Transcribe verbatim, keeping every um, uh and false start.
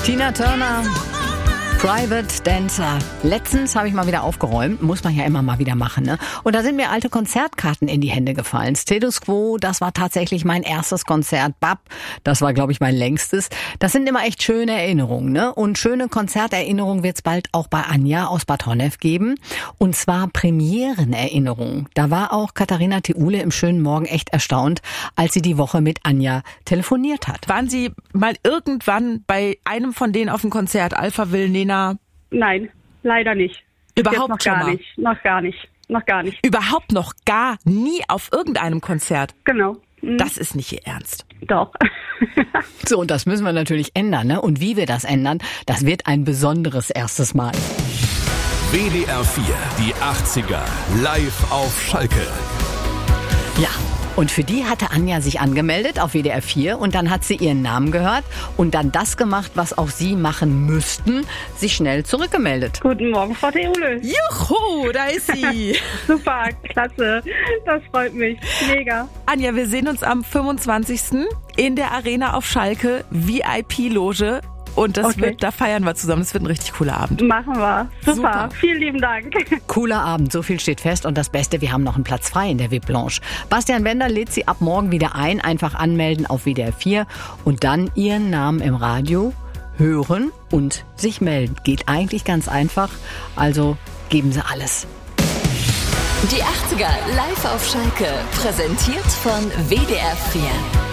Tina Turner, Private Dancer. Letztens habe ich mal wieder aufgeräumt, muss man ja immer mal wieder machen, ne? Und da sind mir alte Konzertkarten in die Hände gefallen. Status Quo, das war tatsächlich mein erstes Konzert. Bab, das war, glaube ich, mein längstes. Das sind immer echt schöne Erinnerungen, ne? Und schöne Konzerterinnerungen wird es bald auch bei Anja aus Bad Honnef geben. Und zwar Premierenerinnerungen. Da war auch Katharina Theule im schönen Morgen echt erstaunt, als sie die Woche mit Anja telefoniert hat. Waren Sie mal irgendwann bei einem von denen auf dem Konzert, Alpha Will, Nena? Nein, leider nicht. Überhaupt noch schon gar mal? nicht, noch gar nicht, noch gar nicht. Überhaupt noch gar nie auf irgendeinem Konzert? Genau. Mhm. Das ist nicht Ihr Ernst. Doch. So, und das müssen wir natürlich ändern, ne? Und wie wir das ändern, das wird ein besonderes erstes Mal. W D R vier, die achtziger, live auf Schalke. Ja. Und für die hatte Anja sich angemeldet auf W D R vier und dann hat sie ihren Namen gehört und dann das gemacht, was auch Sie machen müssten, sich schnell zurückgemeldet. Guten Morgen, Frau Theule. Juhu, da ist sie. Super, klasse. Das freut mich. Mega. Anja, wir sehen uns am fünfundzwanzigsten in der Arena auf Schalke, V I P-Loge. Und das Okay. wird, da feiern wir zusammen. Das wird ein richtig cooler Abend. Machen wir. Super. Super. Vielen lieben Dank. Cooler Abend, so viel steht fest und das Beste, wir haben noch einen Platz frei in der V I P-Lounge. Bastian Wender lädt Sie ab morgen wieder ein, einfach anmelden auf W D R vier und dann Ihren Namen im Radio hören und sich melden. Geht eigentlich ganz einfach, also geben Sie alles. Die achtziger live auf Schalke, präsentiert von W D R vier.